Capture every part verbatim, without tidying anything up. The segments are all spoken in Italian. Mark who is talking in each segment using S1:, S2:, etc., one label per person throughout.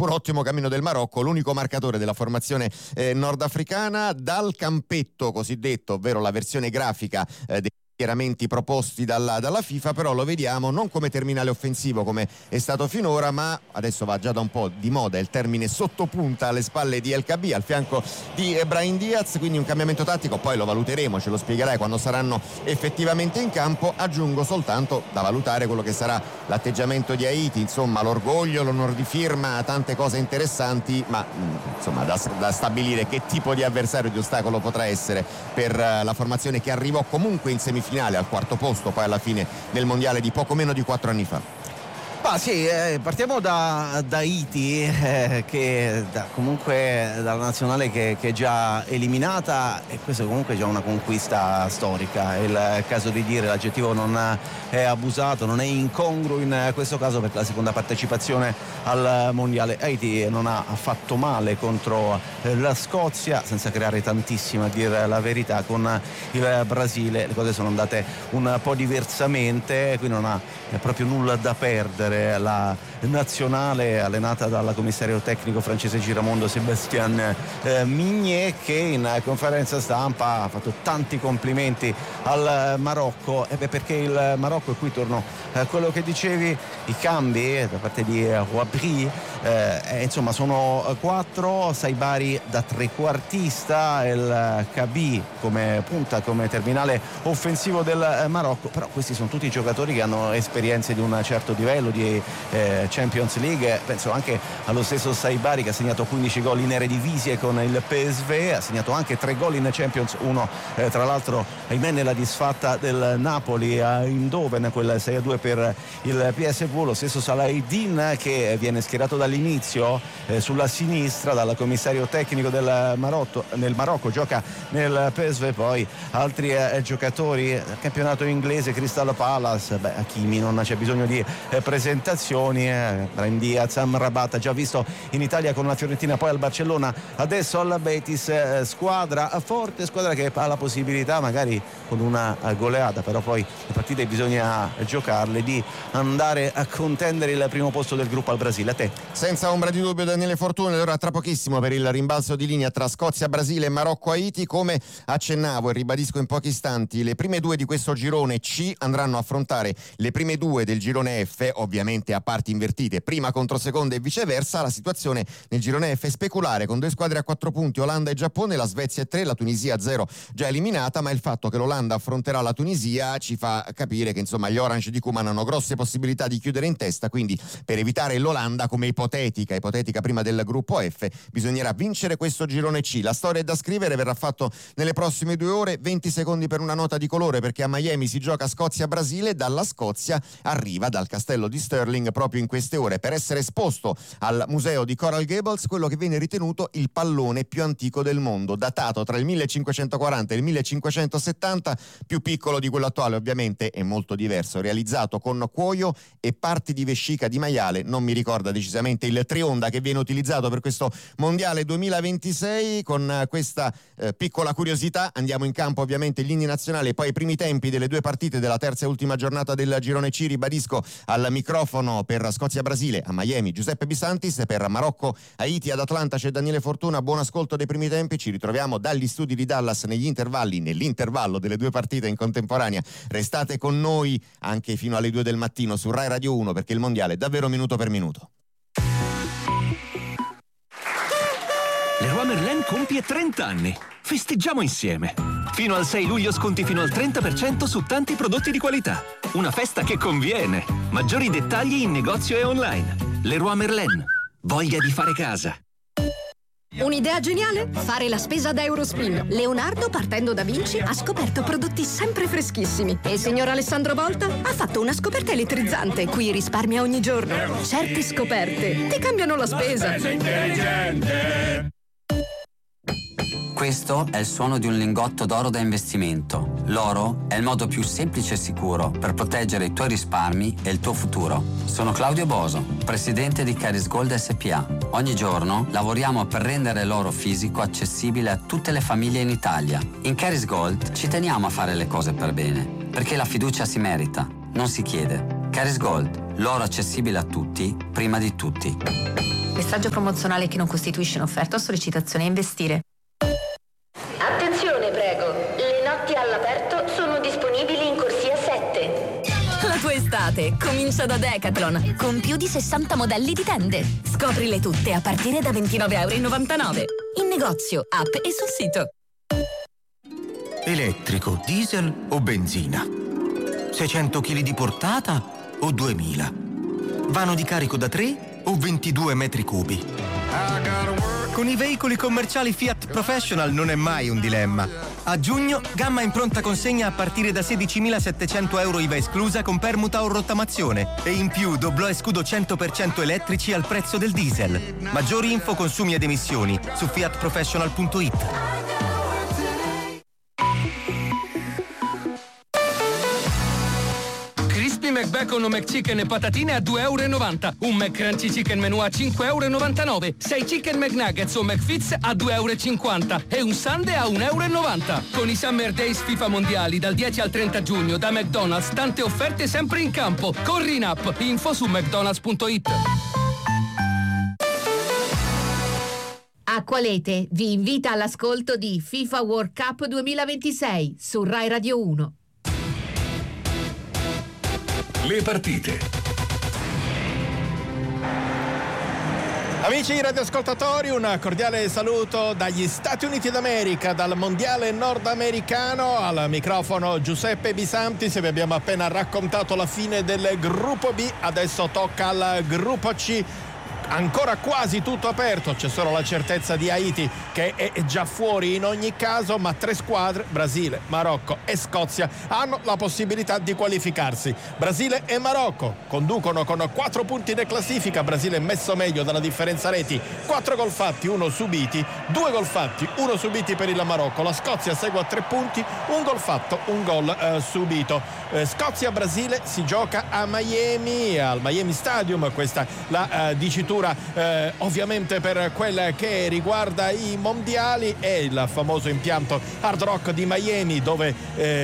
S1: seppur ottimo cammino del Marocco, l'unico marcatore della formazione eh, nordafricana. Dal campetto cosiddetto, ovvero la versione grafica eh, dei schieramenti proposti dalla, dalla FIFA, però lo vediamo non come terminale offensivo come è stato finora, ma adesso va già da un po' di moda il termine sottopunta alle spalle di El Kaabi, al fianco di Brahim Diaz, quindi un cambiamento tattico, poi lo valuteremo, ce lo spiegherai quando saranno effettivamente in campo. Aggiungo soltanto da valutare quello che sarà l'atteggiamento di Haiti, insomma l'orgoglio, l'onor di firma, tante cose interessanti, ma insomma da, da stabilire che tipo di avversario, di ostacolo potrà essere per la formazione che arrivò comunque in semifinale finale al quarto posto poi alla fine del mondiale di poco meno di quattro anni fa.
S2: Ah, sì, eh, partiamo da, da Haiti, eh, che da, comunque dalla nazionale che, che è già eliminata, e questo comunque è già una conquista storica. È il caso di dire, l'aggettivo non è abusato, non è incongruo in questo caso, perché la seconda partecipazione al mondiale. Haiti non ha fatto male contro la Scozia, senza creare tantissimo, a dire la verità. Con il Brasile le cose sono andate un po' diversamente, qui non ha proprio nulla da perdere la nazionale allenata dal commissario tecnico francese Giramondo Sébastien eh, Migné, che in conferenza stampa ha fatto tanti complimenti al Marocco, eh beh, perché il Marocco, e qui torno a quello che dicevi, i cambi da parte di Ouabri eh, insomma sono quattro: Saibari da trequartista, El Kaabi come punta, come terminale offensivo del Marocco. Però questi sono tutti giocatori che hanno esperienze di un certo livello di eh, Champions League. Penso anche allo stesso Saibari, che ha segnato quindici gol in Eredivisie con il P S V, ha segnato anche tre gol in Champions, uno eh, tra l'altro ahimè nella disfatta del Napoli a Eindhoven, quel sei a due per il P S V. Lo stesso Salahidin, che viene schierato dall'inizio eh, sulla sinistra dal commissario tecnico del Marocco, nel Marocco, gioca nel P S V. Poi altri eh, giocatori del campionato inglese, Crystal Palace, beh, Hakimi non c'è bisogno di eh, presentazioni, eh, Brahim Diaz, Amrabat, già visto in Italia con la Fiorentina, poi al Barcellona, adesso al Betis. eh, squadra forte, squadra che ha la possibilità, magari con una goleata, però poi le partite bisogna giocarle, di andare a contendere il primo posto del gruppo al Brasile. A te.
S1: Senza ombra di dubbio Daniele Fortuna. Allora tra pochissimo per il rimbalzo di linea tra Scozia, Brasile e Marocco, Haiti. Come accennavo e ribadisco in pochi istanti, le prime due di questo girone C andranno a affrontare le prime due del girone F, ovviamente a parti invertite, prima contro seconda e viceversa. La situazione nel girone F è speculare, con due squadre a quattro punti, Olanda e Giappone, la Svezia è tre, la Tunisia a zero, già eliminata, ma il fatto che l'Olanda affronterà la Tunisia ci fa capire che insomma gli Orange di Koeman hanno grosse possibilità di chiudere in testa, quindi per evitare l'Olanda come ipotetica, ipotetica prima del gruppo F, bisognerà vincere questo girone C. La storia è da scrivere, verrà fatto nelle prossime due ore. Venti secondi per una nota di colore, perché a Miami si gioca Scozia-Brasile. Dalla Scozia arriva dal castello di Stirling proprio in queste ore per essere esposto al museo di Coral Gables quello che viene ritenuto il pallone più antico del mondo, datato tra il millecinquecentoquaranta e il millecinquecentosettanta, più piccolo di quello attuale ovviamente e molto diverso, realizzato con cuoio e parti di vescica di maiale. Non mi ricorda decisamente il trionda che viene utilizzato per questo mondiale duemilaventisei. Con questa eh, piccola curiosità andiamo in campo ovviamente gli inni nazionali e poi i primi tempi delle due partite della terza e ultima giornata del girone C. Ribadisco al microfono per Scozia-Brasile a Miami Giuseppe Bisantis, per Marocco-Haiti ad Atlanta c'è Daniele Fortuna. Buon ascolto dei primi tempi, ci ritroviamo dagli studi di Dallas negli intervalli, nell'intervallo delle due partite in contemporanea. Restate con noi anche fino alle due del mattino su Rai Radio uno, perché il mondiale è davvero minuto per minuto.
S3: Leroy Merlin compie trenta anni. Festeggiamo insieme. Fino al sei luglio sconti fino al trenta per cento su tanti prodotti di qualità. Una festa che conviene. Maggiori dettagli in negozio e online. Leroy Merlin. Voglia di fare casa.
S4: Un'idea geniale? Fare la spesa da Eurospin. Leonardo, partendo da Vinci, ha scoperto prodotti sempre freschissimi. E il signor Alessandro Volta ha fatto una scoperta elettrizzante. Qui risparmia ogni giorno. Certe scoperte ti cambiano la spesa.
S5: Questo è il suono di un lingotto d'oro da investimento. L'oro è il modo più semplice e sicuro per proteggere i tuoi risparmi e il tuo futuro. Sono Claudio Boso, presidente di Caris Gold S P A. Ogni giorno lavoriamo per rendere l'oro fisico accessibile a tutte le famiglie in Italia. In Caris Gold ci teniamo a fare le cose per bene, perché la fiducia si merita, non si chiede. Caris Gold, l'oro accessibile a tutti, prima di tutti.
S6: Messaggio promozionale che non costituisce un'offerta o sollecitazione a investire.
S7: Attenzione, prego. Le notti all'aperto sono disponibili in corsia sette.
S4: La tua estate comincia da Decathlon, con più di sessanta modelli di tende. Scoprile tutte a partire da ventinove virgola novantanove euro. In negozio, app e sul sito.
S8: Elettrico, diesel o benzina? seicento chili di portata o duemila? Vano di carico da tre o ventidue metri cubi? Con i veicoli commerciali Fiat Professional non è mai un dilemma. A giugno, gamma in pronta consegna a partire da sedicimilasettecento euro I V A esclusa con permuta o rottamazione. E in più doblò e scudo cento per cento elettrici al prezzo del diesel. Maggiori info, consumi ed emissioni su fiat professional punto it.
S9: McBacon o McChicken e patatine a due e novanta euro. Un McCrunchy Chicken Menù a cinque e novantanove euro. sei Chicken McNuggets o McFits a due e cinquanta euro. E un Sundae a un e novanta euro. Con i Summer Days FIFA Mondiali dal dieci al trenta giugno da McDonald's, tante offerte sempre in campo. Corri in app. Info su mcdonalds punto it.
S10: Acqualete vi invita all'ascolto di FIFA World Cup duemilaventisei su Rai Radio uno.
S3: Le partite.
S11: Amici radioascoltatori, un cordiale saluto dagli Stati Uniti d'America, dal mondiale nordamericano. Al microfono Giuseppe Bisantis. Vi abbiamo appena raccontato la fine del gruppo B, adesso tocca al gruppo C. Ancora quasi tutto aperto, c'è solo la certezza di Haiti che è già fuori in ogni caso, ma tre squadre, Brasile, Marocco e Scozia, hanno la possibilità di qualificarsi. Brasile e Marocco conducono con quattro punti in classifica. Brasile è messo meglio dalla differenza reti, quattro gol fatti, uno subiti, due gol fatti, uno subiti per il Marocco. La Scozia segue a tre punti, un gol fatto, un gol eh, subito. Eh, Scozia-Brasile si gioca a Miami, al Miami Stadium, questa la eh, dicitura Eh, ovviamente per quel che riguarda i mondiali. È il famoso impianto Hard Rock di Miami, dove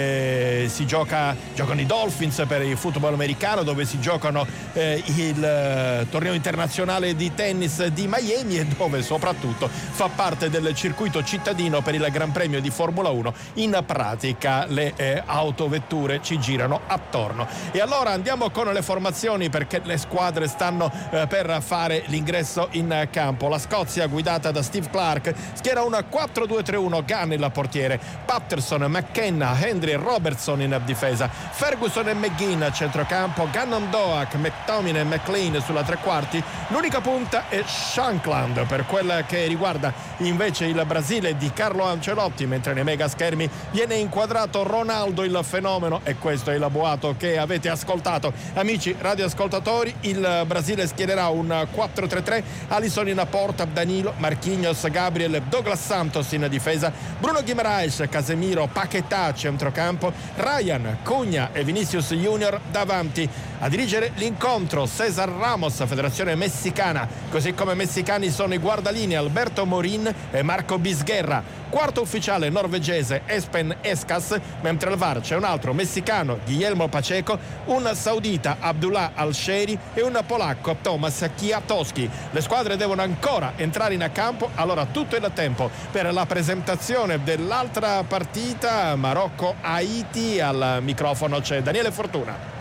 S11: eh, si gioca giocano i Dolphins per il football americano, dove si giocano eh, il eh, torneo internazionale di tennis di Miami, e dove soprattutto fa parte del circuito cittadino per il Gran Premio di Formula uno. In pratica le eh, autovetture ci girano attorno. E allora andiamo con le formazioni, perché le squadre stanno eh, per fare l'ingresso in campo. La Scozia, guidata da Steve Clarke, schiera una quattro due tre uno. Gunn il portiere, Patterson, McKenna, Henry, Robertson in difesa, Ferguson e McGinn a centrocampo, Gannon, Doak, McTominay e McLean sulla tre quarti. L'unica punta è Shankland per quel che riguarda invece il Brasile di Carlo Ancelotti, mentre nei mega schermi viene inquadrato Ronaldo il fenomeno, e questo è il boato che avete ascoltato. Amici radioascoltatori, il Brasile schiererà un quattro tre tre, Alisson in porta, Danilo, Marquinhos, Gabriel, Douglas Santos in difesa, Bruno Guimaraes, Casemiro, Paquetá a centrocampo, Ryan, Cugna e Vinicius Junior davanti. A dirigere l'incontro César Ramos, federazione messicana, così come messicani sono i guardalini Alberto Morin e Marco Bisguerra. Quarto ufficiale norvegese Espen Eskas, mentre al V A R c'è un altro messicano, Guillermo Pacheco, un saudita Abdullah Al-Sheri e un polacco Tomasz Kwiatkowski. Le squadre devono ancora entrare in campo, allora tutto il tempo per la presentazione dell'altra partita, Marocco-Haiti. Al microfono c'è Daniele Fortuna.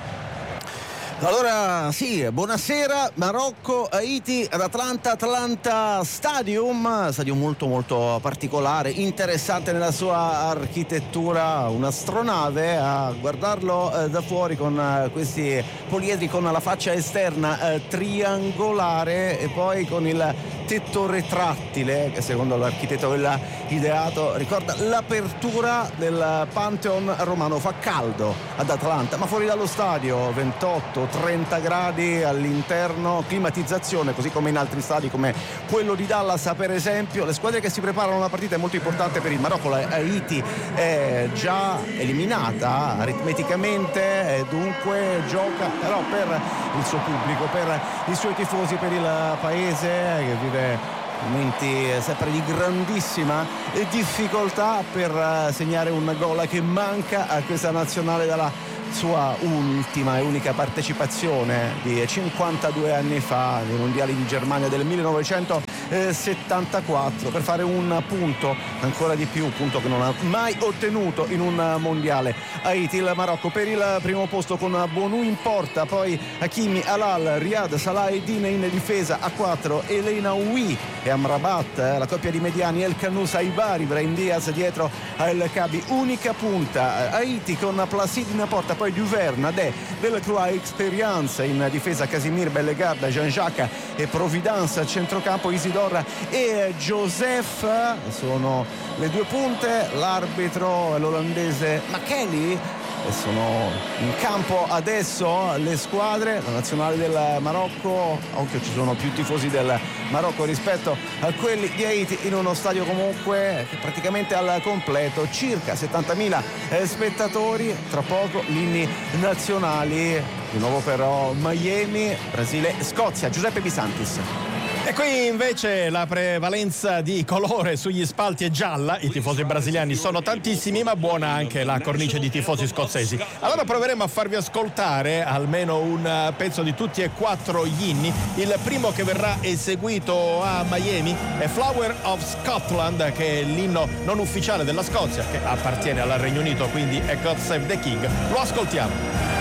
S2: Allora sì, buonasera. Marocco, Haiti ad Atlanta, Atlanta Stadium, stadium molto molto particolare, interessante nella sua architettura, un'astronave a guardarlo eh, da fuori con eh, questi poliedri con la faccia esterna eh, triangolare e poi con il tetto retrattile che secondo l'architetto che l'ha ideato ricorda l'apertura del Pantheon romano. Fa caldo ad Atlanta, ma fuori dallo stadio ventotto trenta gradi all'interno, climatizzazione così come in altri stadi come quello di Dallas per esempio. Le squadre che si preparano a una partita molto importante per il Marocco. La Haiti è già eliminata aritmeticamente e dunque gioca però per il suo pubblico, per i suoi tifosi, per il paese che vive momenti sempre di grandissima difficoltà per segnare un gol che manca a questa nazionale dalla sua ultima e unica partecipazione di cinquantadue anni fa nei mondiali di Germania del millenovecentosettantaquattro, per fare un punto, ancora di più, punto che non ha mai ottenuto in un mondiale. Haiti, il Marocco per il primo posto con Bonu in porta, poi Hakimi, Halal, Riyad, Salah e Dine in difesa a quattro, Elena Ui e Amrabat, la coppia di mediani, El Khanous, Aibari, Brahim Diaz dietro a El Kabi, unica punta. Haiti con Placide in porta, poi Duverne, Nadè, Delacroix, Experience in difesa, Casimir, Bellegarde, Jean-Jacques e Providence, centrocampo Isidora e Joseph sono le due punte. L'arbitro è l'olandese Makeli. E sono in campo adesso le squadre, la nazionale del Marocco, anche ci sono più tifosi del Marocco rispetto a quelli di Haiti, in uno stadio comunque praticamente al completo, circa settantamila spettatori. Tra poco gli inni nazionali, di nuovo però Miami, Brasile, Scozia. Giuseppe Bisantis.
S11: E qui invece la prevalenza di colore sugli spalti è gialla, i tifosi brasiliani sono tantissimi, ma buona anche la cornice di tifosi scozzesi. Allora proveremo a farvi ascoltare almeno un pezzo di tutti e quattro gli inni. Il primo che verrà eseguito a Miami è Flower of Scotland, che è l'inno non ufficiale della Scozia, che appartiene al Regno Unito, quindi è God Save the King. Lo ascoltiamo.